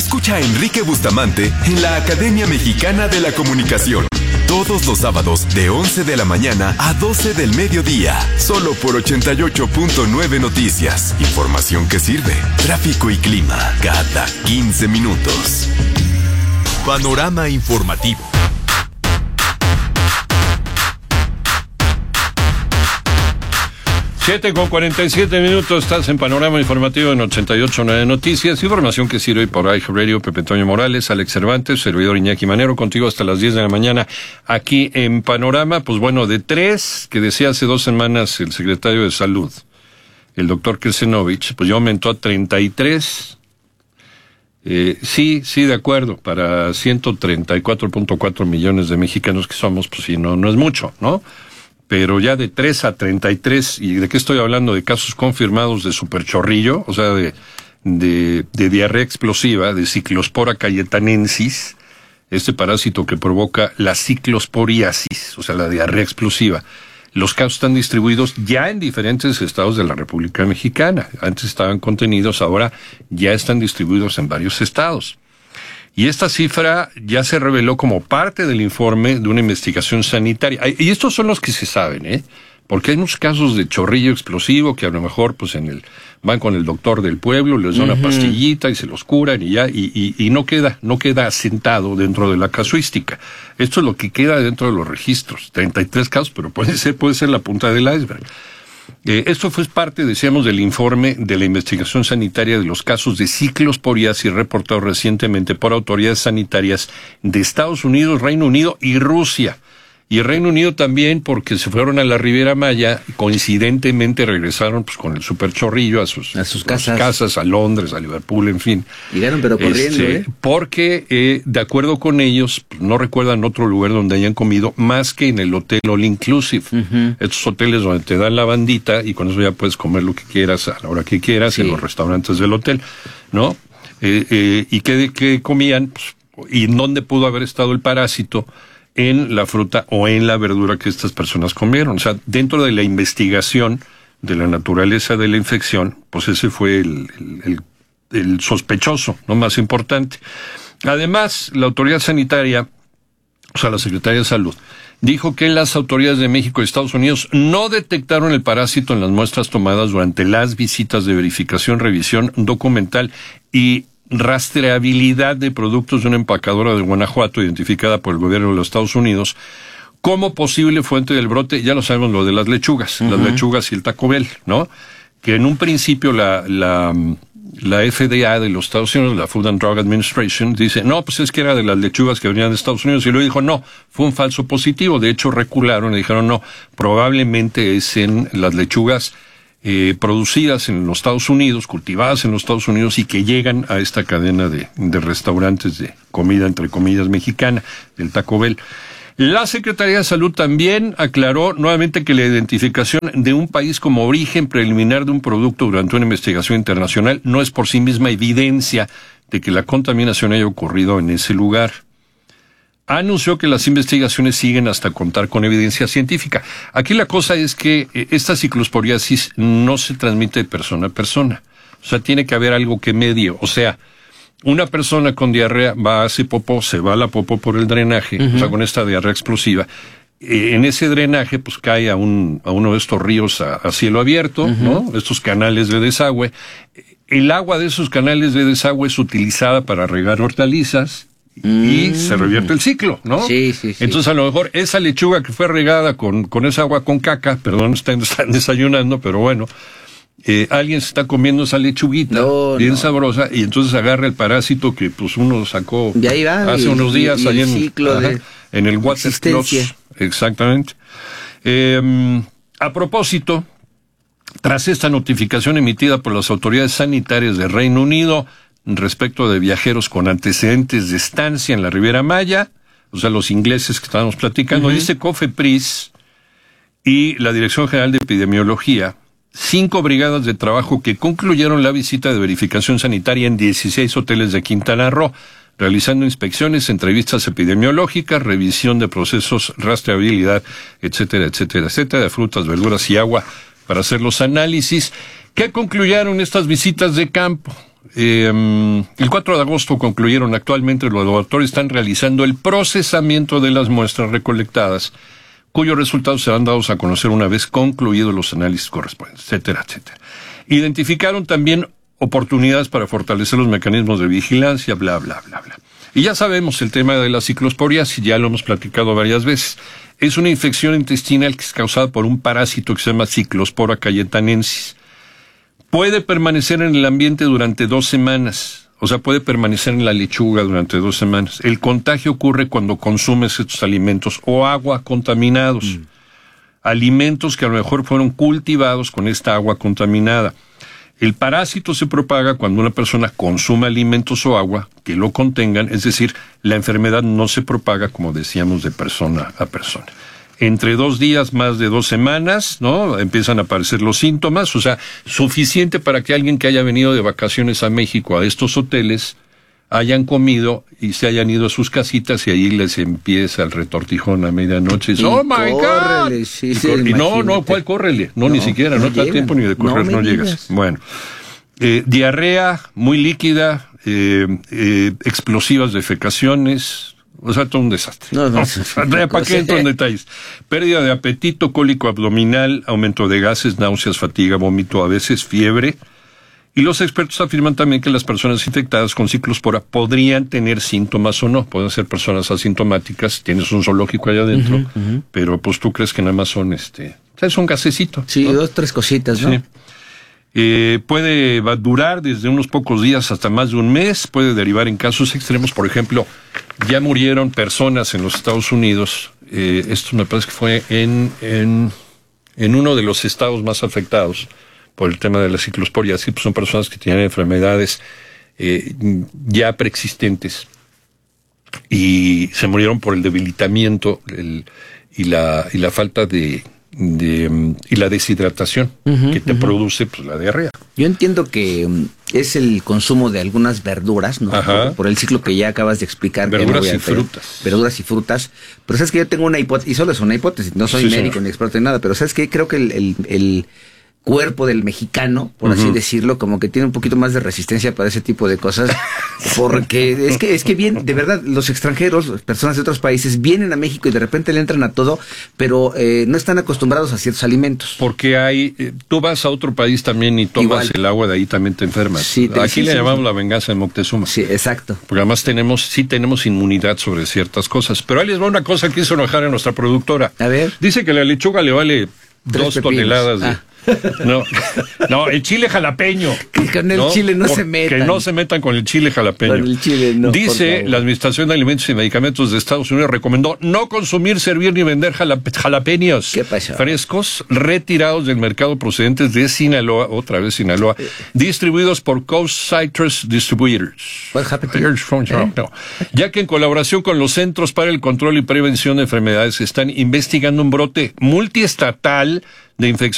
Escucha a Enrique Bustamante en la Academia Mexicana de la Comunicación. Todos los sábados de 11 de la mañana a 12 del mediodía. Solo por 88.9 Noticias. Información que sirve. Tráfico y clima cada 15 minutos. Panorama informativo. 7:47, estás en Panorama Informativo en 88.9 Noticias. Información que sirve por iHeartRadio. Pepe Toño Morales, Alex Cervantes, servidor Iñaki Manero, contigo hasta las 10 de la mañana aquí en Panorama. Pues bueno, de 3 que decía hace 2 semanas el secretario de Salud, el doctor Krecenovich, pues ya aumentó a 33. Sí, de acuerdo, para 134.4 millones de mexicanos que somos, pues sí, no es mucho, ¿no? Pero ya de 3 a 33, ¿y de qué estoy hablando? De casos confirmados de superchorrillo, o sea, de diarrea explosiva, de Ciclospora cayetanensis, este parásito que provoca la ciclosporiasis, o sea, la diarrea explosiva. Los casos están distribuidos ya en diferentes estados de la República Mexicana. Antes estaban contenidos, ahora ya están distribuidos en varios estados. Y esta cifra ya se reveló como parte del informe de una investigación sanitaria. Y estos son los que se saben, porque hay muchos casos de chorrillo explosivo que a lo mejor pues van con el doctor del pueblo, les da una pastillita y se los curan y ya, y no queda asentado dentro de la casuística. Esto es lo que queda dentro de los registros. 33 casos, pero puede ser la punta del iceberg. Esto fue parte, decíamos, del informe de la investigación sanitaria de los casos de ciclosporiasis reportados recientemente por autoridades sanitarias de Estados Unidos, Reino Unido y Rusia. Y el Reino Unido también, porque se fueron a la Riviera Maya y coincidentemente regresaron pues con el superchorrillo a sus casas, a Londres, a Liverpool, en fin. Llegaron pero corriendo, Porque, de acuerdo con ellos, no recuerdan otro lugar donde hayan comido más que en el hotel All Inclusive. Estos hoteles donde te dan la bandita y con eso ya puedes comer lo que quieras a la hora que quieras en los restaurantes del hotel, ¿no? ¿Y qué comían? Pues, ¿y en dónde pudo haber estado el parásito? En la fruta o en la verdura que estas personas comieron. O sea, dentro de la investigación de la naturaleza de la infección, pues ese fue el sospechoso, no más importante. Además, la autoridad sanitaria, o sea, la Secretaría de Salud, dijo que las autoridades de México y Estados Unidos no detectaron el parásito en las muestras tomadas durante las visitas de verificación, revisión documental y rastreabilidad de productos de una empacadora de Guanajuato identificada por el gobierno de los Estados Unidos como posible fuente del brote. Ya lo sabemos, lo de las lechugas, las lechugas y el Taco Bell, ¿no? Que en un principio la FDA de los Estados Unidos, la Food and Drug Administration, dice, no, pues es que era de las lechugas que venían de Estados Unidos, y luego dijo, no, fue un falso positivo. De hecho, recularon y dijeron, no, probablemente es en las lechugas producidas en los Estados Unidos, cultivadas en los Estados Unidos y que llegan a esta cadena de restaurantes de comida, entre comillas, mexicana, del Taco Bell. La Secretaría de Salud también aclaró nuevamente que la identificación de un país como origen preliminar de un producto durante una investigación internacional no es por sí misma evidencia de que la contaminación haya ocurrido en ese lugar. Anunció que las investigaciones siguen hasta contar con evidencia científica. Aquí la cosa es que esta ciclosporiasis no se transmite de persona a persona. O sea, tiene que haber algo que medie. O sea, una persona con diarrea va a hacer popó, se va la popó por el drenaje, o sea, con esta diarrea explosiva. En ese drenaje, pues cae a uno de estos ríos a cielo abierto, ¿no? Estos canales de desagüe. El agua de esos canales de desagüe es utilizada para regar hortalizas. Y se revierte el ciclo, ¿no? Sí. Entonces, a lo mejor, esa lechuga que fue regada con esa agua con caca, perdón, están desayunando, pero bueno, alguien se está comiendo esa lechuguita bien sabrosa, y entonces agarra el parásito que pues uno sacó hace unos días ahí en el Watercloset. Exactamente. A propósito, tras esta notificación emitida por las autoridades sanitarias del Reino Unido respecto de viajeros con antecedentes de estancia en la Riviera Maya, o sea, los ingleses que estábamos platicando, dice COFEPRIS y la Dirección General de Epidemiología, 5 brigadas de trabajo que concluyeron la visita de verificación sanitaria en 16 hoteles de Quintana Roo, realizando inspecciones, entrevistas epidemiológicas, revisión de procesos, rastreabilidad, etcétera, de frutas, verduras y agua para hacer los análisis. ¿Qué concluyeron estas visitas de campo? El 4 de agosto concluyeron. Actualmente los laboratorios están realizando el procesamiento de las muestras recolectadas, cuyos resultados serán dados a conocer una vez concluidos los análisis correspondientes, etcétera, etcétera. Identificaron también oportunidades para fortalecer los mecanismos de vigilancia, bla, bla, bla, bla. Y ya sabemos el tema de la ciclosporiasis, ya lo hemos platicado varias veces. Es una infección intestinal que es causada por un parásito que se llama Cyclospora cayetanensis. Puede permanecer en el ambiente durante 2 semanas. O sea, puede permanecer en la lechuga durante 2 semanas. El contagio ocurre cuando consumes estos alimentos o agua contaminados. Alimentos que a lo mejor fueron cultivados con esta agua contaminada. El parásito se propaga cuando una persona consume alimentos o agua que lo contengan, es decir, la enfermedad no se propaga, como decíamos, de persona a persona. Entre 2 días, más de 2 semanas, ¿no? Empiezan a aparecer los síntomas, o sea, suficiente para que alguien que haya venido de vacaciones a México, a estos hoteles, hayan comido y se hayan ido a sus casitas y ahí les empieza el retortijón a medianoche. Y ¡oh, my God! Sí, y no, ¿cuál córrele? No, ni siquiera, no te da tiempo ni de correr, no llegas. Bueno, diarrea muy líquida, explosivas defecaciones, o sea, todo un desastre. ¿Para qué entro en detalles? Pérdida de apetito, cólico abdominal, aumento de gases, náuseas, fatiga, vómito, a veces fiebre. Y los expertos afirman también que las personas infectadas con ciclospora podrían tener síntomas o no. Pueden ser personas asintomáticas, tienes un zoológico allá adentro, pero pues tú crees que nada más son es un gasecito. Sí, ¿no? 2, 3 cositas, ¿no? Sí. Puede durar desde unos pocos días hasta más de un mes, puede derivar en casos extremos. Por ejemplo, ya murieron personas en los Estados Unidos, esto me parece que fue en uno de los estados más afectados por el tema de la ciclosporiasis, pues son personas que tienen enfermedades ya preexistentes y se murieron por el debilitamiento y la falta y la deshidratación que te produce pues la diarrea. Yo entiendo que es el consumo de algunas verduras, ¿no? Por el ciclo que ya acabas de explicar. Verduras y frutas. Verduras y frutas. Pero sabes que yo tengo una hipótesis, y solo es una hipótesis, no soy médico ni experto en nada, pero sabes que creo que el cuerpo del mexicano, por así decirlo, como que tiene un poquito más de resistencia para ese tipo de cosas, porque es que bien, de verdad, los extranjeros, personas de otros países, vienen a México y de repente le entran a todo, pero no están acostumbrados a ciertos alimentos. Porque tú vas a otro país también y tomas el agua de ahí, también te enfermas. Sí, aquí le llamamos la venganza de Moctezuma. Sí, exacto. Porque además tenemos inmunidad sobre ciertas cosas. Pero ahí les va una cosa que hizo enojar a nuestra productora. A ver. Dice que la lechuga le vale 2 toneladas de... No, el chile jalapeño. Que con el chile no se metan. Que no se metan con el chile jalapeño. Con el chile no. Dice, la Administración de Alimentos y Medicamentos de Estados Unidos recomendó no consumir, servir ni vender jalapeños frescos retirados del mercado procedentes de Sinaloa, otra vez Sinaloa, distribuidos por Coast Citrus Distributors. Ya que en colaboración con los Centros para el Control y Prevención de Enfermedades están investigando un brote multiestatal de infección